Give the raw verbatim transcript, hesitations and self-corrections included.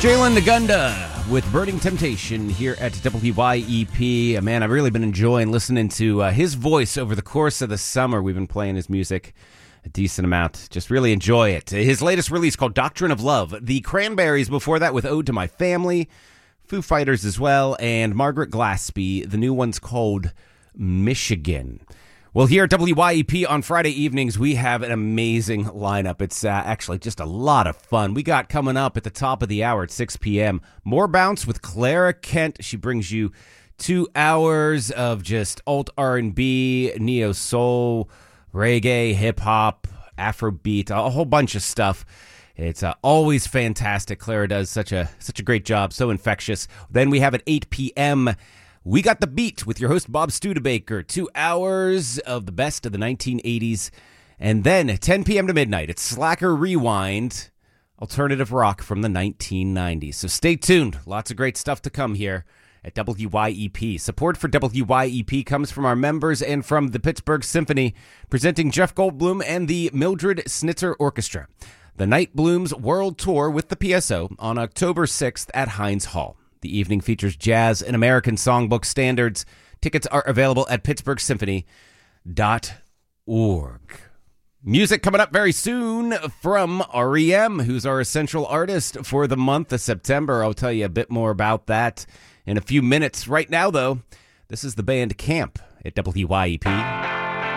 Jalen Nagunda with Burning Temptation here at W Y E P. Man, I've really been enjoying listening to uh, his voice over the course of the summer. We've been playing his music a decent amount. Just really enjoy it. His latest release called Doctrine of Love. The Cranberries before that with Ode to My Family. Foo Fighters as well. And Margaret Glaspie. The new one's called Michigan. Well, here at W Y E P on Friday evenings, we have an amazing lineup. It's uh, actually just a lot of fun. We got coming up at the top of the hour at six p.m. More Bounce with Clara Kent. She brings you two hours of just alt R and B, neo-soul, reggae, hip-hop, Afrobeat, a whole bunch of stuff. It's uh, always fantastic. Clara does such a such a great job, so infectious. Then we have at eight p.m., We Got the Beat with your host, Bob Studebaker. Two hours of the best of the nineteen eighties. And then at ten p.m. to midnight, it's Slacker Rewind, alternative rock from the nineteen nineties. So stay tuned. Lots of great stuff to come here at W Y E P. Support for W Y E P comes from our members and from the Pittsburgh Symphony, presenting Jeff Goldblum and the Mildred Snitzer Orchestra. The Night Blooms World Tour with the P S O on October sixth at Heinz Hall. The evening features jazz and American songbook standards. Tickets are available at pittsburgh symphony dot org. Music coming up very soon from R E M, who's our essential artist for the month of September. I'll tell you a bit more about that in a few minutes. Right now, though, this is the band Camp at W Y E P.